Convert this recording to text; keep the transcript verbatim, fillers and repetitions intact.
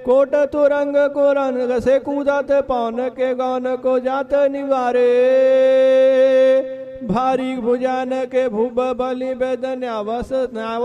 coat तुरंग को रंग से कूदत पौन के गौन को जात निवारे भारी भुजान के भूब बलि वेदन्यावस